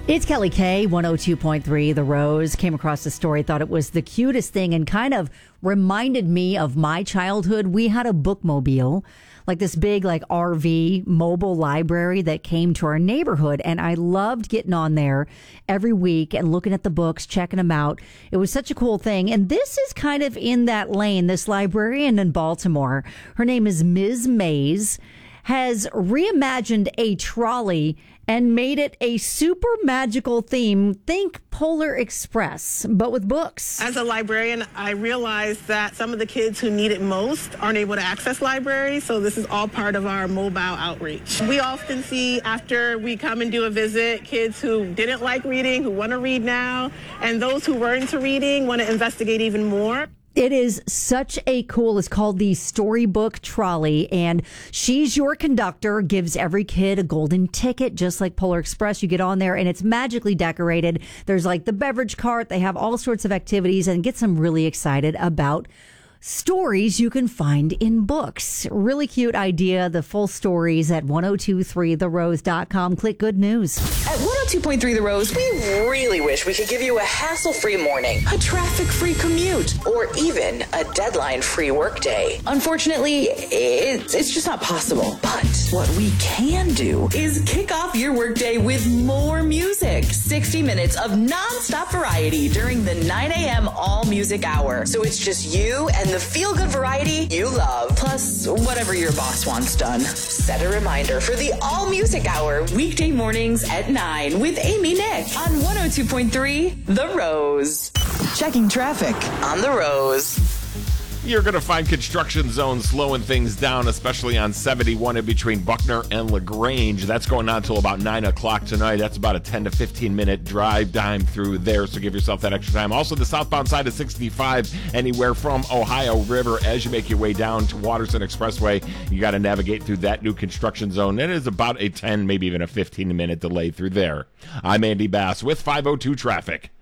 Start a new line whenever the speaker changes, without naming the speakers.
It's Kelly K, 102.3 The Rose. Came across the story, thought it was the cutest thing and kind of reminded me of my childhood. We had a bookmobile, like this big RV mobile library that came to our neighborhood. And I loved getting on there every week and looking at the books, checking them out. It was such a cool thing. And this is kind of in that lane. This librarian in Baltimore, her name is Ms. Mays, has reimagined a trolley and made it a super magical theme. Think Polar Express, but with books.
As a librarian, I realized that some of the kids who need it most aren't able to access libraries, so this is all part of our mobile outreach. We often see, after we come and do a visit, kids who didn't like reading, who want to read now, and those who were into reading want to investigate even more.
It is such a cool, it's called the Storybook Trolley, and she's your conductor, gives every kid a golden ticket, just like Polar Express. You get on there and it's magically decorated. There's the beverage cart. They have all sorts of activities and get them really excited about stories you can find in books. Really cute idea. The full stories at 1023therose.com. Click Good News.
At 102.3 The Rose, we really wish we could give you a hassle-free morning, a traffic-free commute, or even a deadline-free workday. Unfortunately, it's just not possible. But what we can do is kick off your workday with more music. 60 minutes of non-stop variety during the 9 a.m. all-music hour. So it's just you and the feel-good variety you love, plus whatever your boss wants done. Set a reminder for the all-music hour, weekday mornings at 9 with Amy Nick on 102.3 The Rose. Checking traffic on The Rose.
You're going to find construction zones slowing things down, especially on 71 in between Buckner and LaGrange. That's going on until about 9 o'clock tonight. That's about a 10 to 15-minute drive time through there, so give yourself that extra time. Also, the southbound side of 65, anywhere from Ohio River, as you make your way down to Waterson Expressway, you got to navigate through that new construction zone. It is about a 10, maybe even a 15-minute delay through there. I'm Andy Bass with 502 Traffic.